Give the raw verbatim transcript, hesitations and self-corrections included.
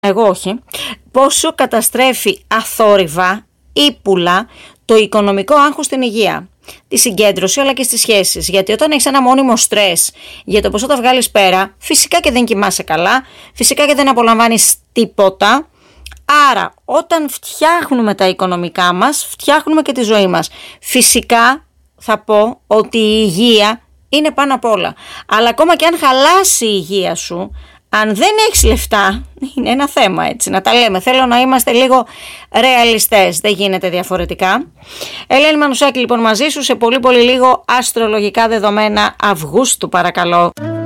εγώ όχι, πόσο καταστρέφει αθόρυβα, ύπουλα, το οικονομικό άγχος στην υγεία, τη συγκέντρωση αλλά και στις σχέσεις. Γιατί όταν έχεις ένα μόνιμο στρες για το πόσο θα βγάλεις πέρα, φυσικά και δεν κοιμάσαι καλά, φυσικά και δεν απολαμβάνεις τίποτα. Άρα όταν φτιάχνουμε τα οικονομικά μας, φτιάχνουμε και τη ζωή μας. Φυσικά θα πω ότι η υγεία είναι πάνω απ' όλα. Αλλά ακόμα και αν χαλάσει η υγεία σου, αν δεν έχεις λεφτά, είναι ένα θέμα, έτσι, να τα λέμε. Θέλω να είμαστε λίγο ρεαλιστές, δεν γίνεται διαφορετικά. Ελένη Μανουσάκη λοιπόν μαζί σου, σε πολύ πολύ λίγο αστρολογικά δεδομένα Αυγούστου παρακαλώ.